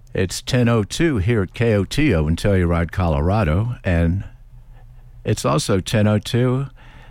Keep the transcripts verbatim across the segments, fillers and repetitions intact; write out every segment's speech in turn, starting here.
It's ten oh two here at K O T O in Telluride, Colorado, and it's also ten oh two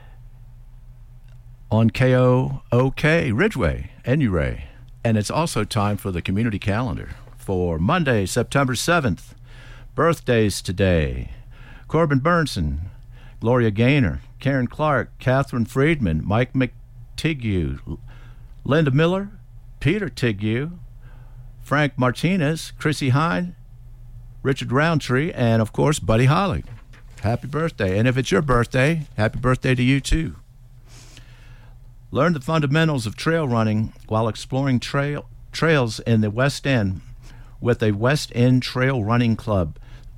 on K O O K Ridgeway, Enuray. And it's also time for the community calendar for Monday, September seventh. Birthdays today: Corbin Burnson, Gloria Gaynor, Karen Clark, Catherine Friedman, Mike McTigue, Linda Miller, Peter Tiggue, Frank Martinez, Chrissy Hine, Richard Roundtree, and, of course, Buddy Holly. Happy birthday. And if it's your birthday, happy birthday to you, too. Learn the fundamentals of trail running while exploring trail trails in the West End with a West End Trail Running Club,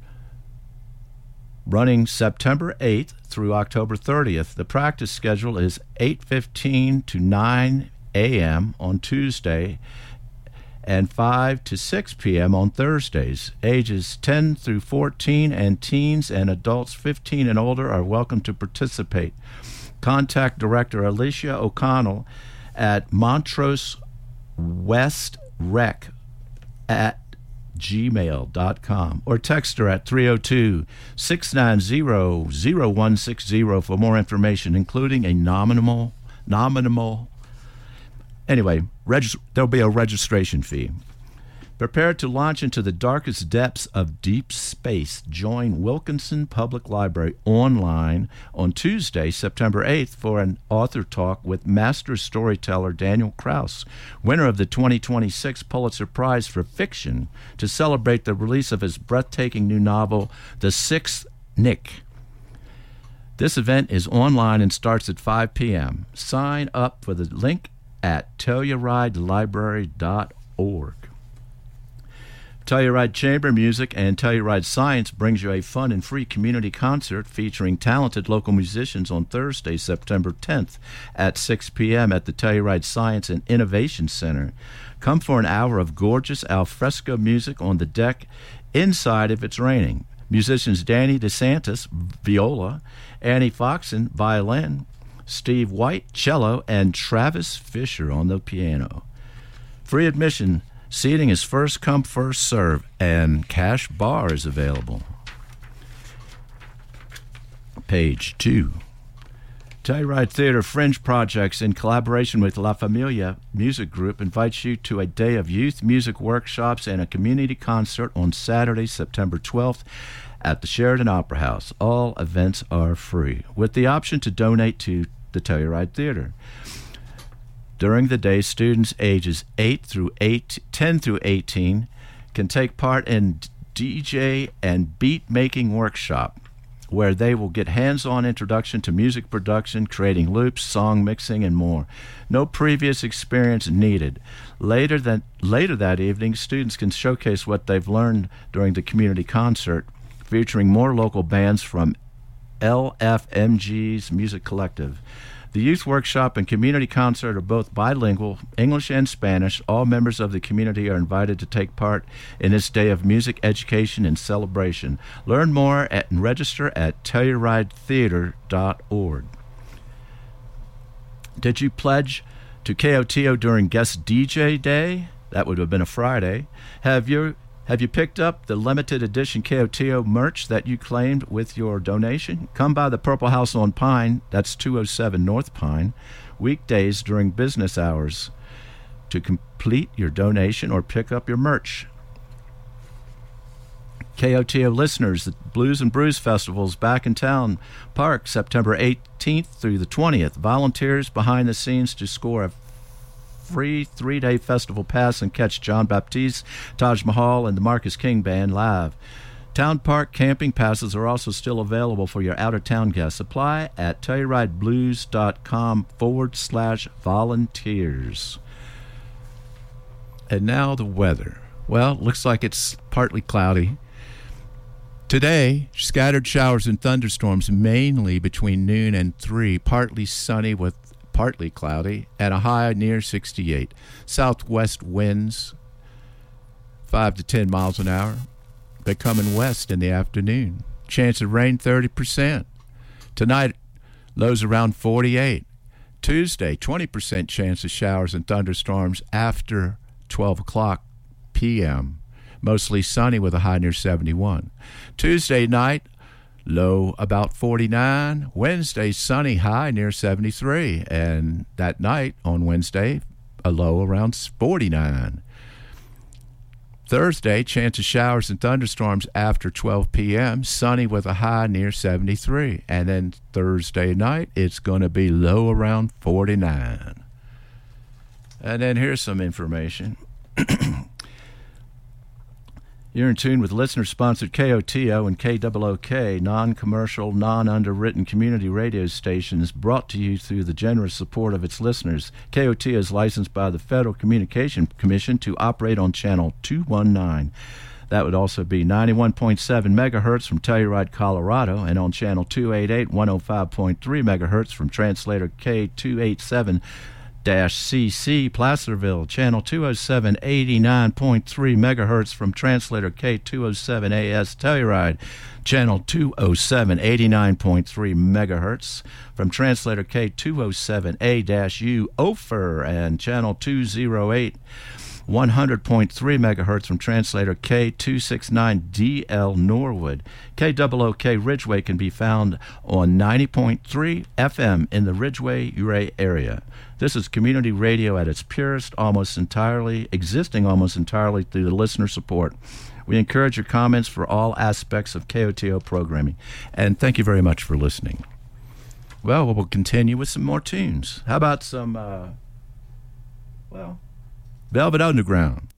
running September eighth through October thirtieth. The practice schedule is eight fifteen to nine a.m. on Tuesday and five to six p.m. on Thursdays. Ages ten through fourteen and teens and adults fifteen and older are welcome to participate. Contact Director Alicia O'Connell at Montrose West Rec at gmail dot com or text her at three oh two, six nine zero, zero one six zero for more information, including a nominal, nominal, anyway, regis- there'll be a registration fee. Prepare to launch into the darkest depths of deep space. Join Wilkinson Public Library online on Tuesday, September eighth for an author talk with master storyteller Daniel Kraus, winner of the twenty twenty-six Pulitzer Prize for Fiction, to celebrate the release of his breathtaking new novel, The Sixth Nick. This event is online and starts at five p.m. Sign up for the link at telluride library dot org. Telluride Chamber Music and Telluride Science brings you a fun and free community concert featuring talented local musicians on Thursday, September tenth at six p.m. at the Telluride Science and Innovation Center. Come for an hour of gorgeous alfresco music on the deck inside if it's raining. Musicians Danny DeSantis, viola, Annie Foxon, violin, Steve White, cello, and Travis Fisher on the piano. Free admission. Seating is first come, first serve, and cash bar is available. Page two. Telluride Theater Fringe Projects, in collaboration with La Familia Music Group, invites you to a day of youth music workshops and a community concert on Saturday, September twelfth at the Sheridan Opera House. All events are free, with the option to donate to the Telluride Theater. During the day, students ages eight through eight, ten through eighteen can take part in D J and beat-making workshop, where they will get hands-on introduction to music production, creating loops, song mixing, and more. No previous experience needed. Later that, later that evening, students can showcase what they've learned during the community concert, featuring more local bands from L F M G's Music Collective. The youth workshop and community concert are both bilingual, English and Spanish. All members of the community are invited to take part in this day of music education and celebration. Learn more at, and register at telluride theater dot org. Did you pledge to K O T O during Guest D J Day? That would have been a Friday. Have you Have you picked up the limited edition K O T O merch that you claimed with your donation? Come by the Purple House on Pine, that's two oh seven North Pine, weekdays during business hours to complete your donation or pick up your merch. K O T O listeners, the Blues and Brews Festival is back in town. Park, September eighteenth through the twentieth. Volunteers behind the scenes to score a free three-day festival pass and catch John Baptiste, Taj Mahal, and the Marcus King Band live. Town Park camping passes are also still available for your out-of-town guests. Apply at TelluRideBlues.com forward slash volunteers. And now the weather. Well, looks like it's partly cloudy. Today, scattered showers and thunderstorms mainly between noon and three, partly sunny with partly cloudy, at a high near sixty-eight. Southwest winds five to ten miles an hour. They're coming west in the afternoon. Chance of rain thirty percent. Tonight, lows around forty-eight. Tuesday, twenty percent chance of showers and thunderstorms after twelve o'clock p m Mostly sunny with a high near seventy-one. Tuesday night, low about forty-nine. Wednesday, sunny, high near seventy-three. And that night on Wednesday, a low around forty-nine. Thursday, chance of showers and thunderstorms after twelve p.m., sunny with a high near seventy-three. And then Thursday night, it's going to be low around forty-nine. And then here's some information. You're in tune with listener-sponsored K O T O and K O O K, non-commercial, non-underwritten community radio stations brought to you through the generous support of its listeners. K O T O is licensed by the Federal Communication Commission to operate on Channel two nineteen. That would also be ninety-one point seven megahertz from Telluride, Colorado, and on Channel two eighty-eight, one oh five point three megahertz from translator K two eighty-seven C C Placerville, Channel two oh seven, eighty-nine point three megahertz from translator K two oh seven A S Telluride, Channel two oh seven, eighty-nine point three megahertz from translator K two oh seven A U Ophir, and Channel two oh eight, one hundred point three megahertz from translator K two sixty-nine D L Norwood. K O O K Ridgeway can be found on ninety point three F M in the Ridgeway-Uray area. This is community radio at its purest, almost entirely, existing almost entirely through the listener support. We encourage your comments for all aspects of K O T O programming. And thank you very much for listening. Well, we'll continue with some more tunes. How about some, uh, well, Velvet Underground?